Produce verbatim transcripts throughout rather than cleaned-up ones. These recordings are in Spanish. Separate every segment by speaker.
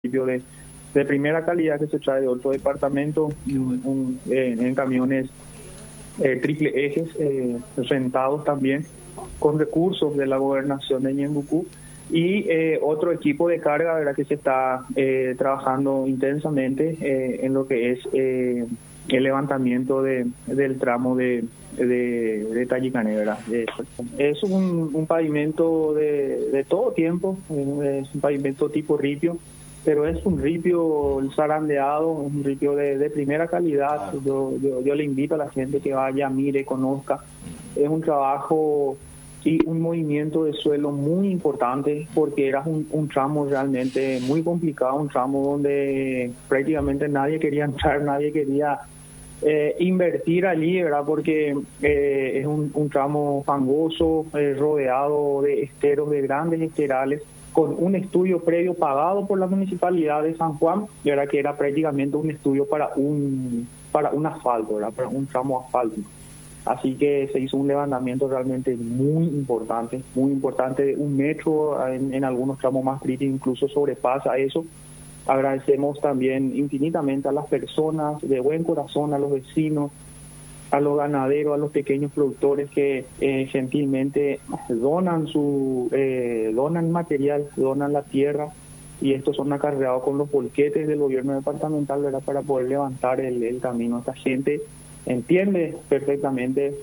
Speaker 1: de, de primera calidad que se trae de otro departamento, un, un, eh, en camiones eh, triple ejes, eh, rentados también, con recursos de la gobernación de Ñembucú, y eh, otro equipo de carga, ¿verdad?, que se está eh, trabajando intensamente eh, en lo que es eh, el levantamiento de, del tramo de, de, de Tallicané, ¿verdad? Es un, un pavimento de, de todo tiempo, es un pavimento tipo ripio, pero es un ripio zarandeado, un ripio de, de primera calidad. Yo, yo, yo le invito a la gente que vaya, mire, conozca. Es un trabajo y un movimiento de suelo muy importante, porque era un, un tramo realmente muy complicado, un tramo donde prácticamente nadie quería entrar, nadie quería eh, invertir allí, ¿verdad? Porque eh, es un, un tramo fangoso, eh, rodeado de esteros, de grandes esterales, con un estudio previo pagado por la Municipalidad de San Juan, y ahora que era prácticamente un estudio para un para un asfalto, ¿verdad?, para un tramo asfáltico. Así que se hizo un levantamiento realmente muy importante, muy importante, de un metro, en, en algunos tramos más críticos incluso sobrepasa eso. Agradecemos también infinitamente a las personas de buen corazón, a los vecinos, a los ganaderos, a los pequeños productores que eh, gentilmente donan su eh, donan material, donan la tierra, y estos son acarreados con los bolquetes del gobierno departamental, ¿verdad?, para poder levantar el, el camino. Esta gente entiende perfectamente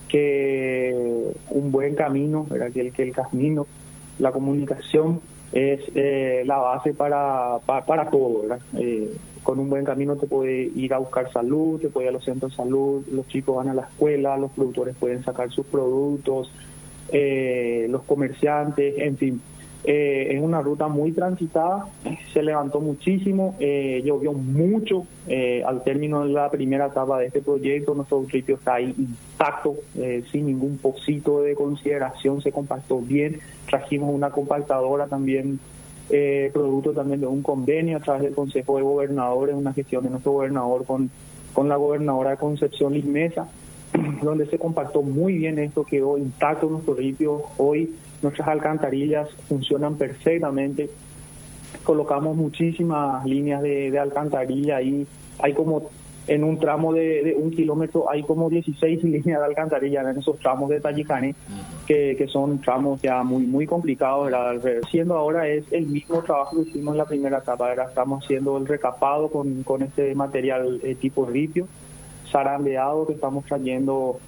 Speaker 1: que un buen camino, ¿verdad?, que el, que el camino, la comunicación es eh, la base para, para, para todo, ¿verdad? Eh, con un buen camino te puede ir a buscar salud, te puede ir a los centros de salud, los chicos van a la escuela, los productores pueden sacar sus productos, eh, los comerciantes, en fin. Eh, es una ruta muy transitada, se levantó muchísimo, eh, llovió mucho eh, al término de la primera etapa de este proyecto. Nuestro ripio está ahí intacto, eh, sin ningún pocito de consideración, se compactó bien. Trajimos una compactadora también, eh, producto también de un convenio a través del Consejo de Gobernadores, una gestión de nuestro gobernador con, con la gobernadora de Concepción, Liz Mesa, donde se compactó muy bien esto, quedó intacto nuestro ripio. Hoy nuestras alcantarillas funcionan perfectamente, colocamos muchísimas líneas de, de alcantarilla, ahí hay como en un tramo de, de un kilómetro hay como dieciséis líneas de alcantarilla en esos tramos de Tallicané, que, que son tramos ya muy muy complicados, ¿verdad? Siendo ahora es el mismo trabajo que hicimos en la primera etapa, ¿verdad? Estamos haciendo el recapado con, con este material eh, tipo ripio, zarandeado, que estamos trayendo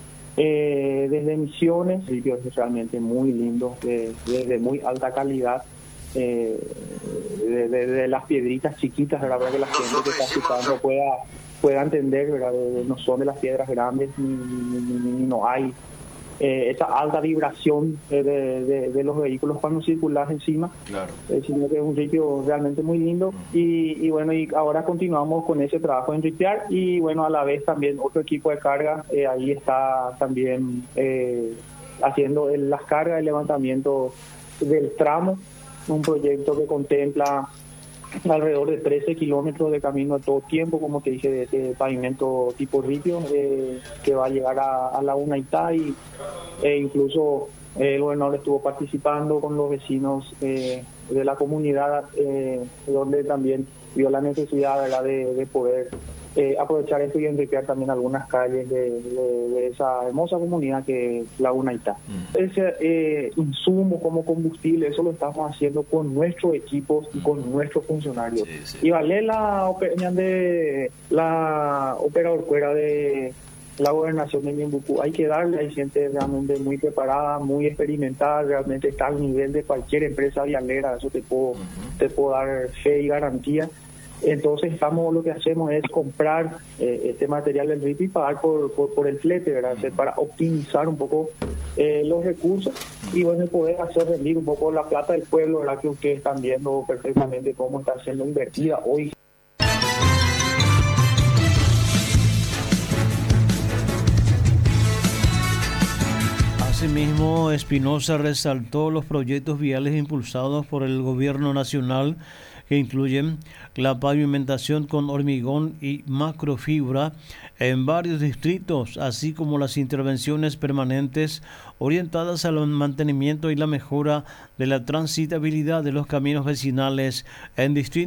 Speaker 1: Eh, desde Misiones. El sitio es realmente muy lindo, de, de, de muy alta calidad, eh, de, de, de las piedritas chiquitas, ¿verdad?, para que la gente que está escuchando pueda, pueda entender, ¿verdad?, de, de, no son de las piedras grandes, ni, ni, ni, ni no hay eh, esa alta vibración de, de, de, de los vehículos cuando circulan encima. Claro. Eh, sino que es un sitio realmente muy lindo. Y, y bueno, y ahora continuamos con ese trabajo en ripiar, y bueno, a la vez también otro equipo de carga, eh, ahí está también eh, haciendo el, las cargas, el levantamiento del tramo, un proyecto que contempla alrededor de trece kilómetros de camino a todo tiempo, como te dije, de, de pavimento tipo ripio, eh, que va a llegar a, a la Hunaitá, y e incluso eh, el gobernador estuvo participando con los vecinos eh, de la comunidad, eh, donde también vio la necesidad, ¿verdad?, de, de poder eh, aprovechar esto y enriquecer también algunas calles de, de, de esa hermosa comunidad que es la Hunaitá. Mm. Ese eh, insumo como combustible, eso lo estamos haciendo con nuestros equipos y con nuestros funcionarios. Sí, sí. Y vale la, de, la operador fuera de la gobernación de Ñembucú, hay que darle, hay gente realmente muy preparada, muy experimentada, realmente está al nivel de cualquier empresa vialera, eso te puedo, uh-huh. te puedo dar fe y garantía. Entonces estamos, lo que hacemos es comprar eh, este material del ripio y pagar por, por, por el flete, ¿verdad? Uh-huh. Para optimizar un poco eh, los recursos y bueno, poder hacer rendir un poco la plata del pueblo, ¿verdad?, que ustedes están viendo perfectamente cómo está siendo invertida hoy.
Speaker 2: Asimismo, Espinosa resaltó los proyectos viales impulsados por el gobierno nacional que incluyen la pavimentación con hormigón y macrofibra en varios distritos, así como las intervenciones permanentes orientadas al mantenimiento y la mejora de la transitabilidad de los caminos vecinales en distintos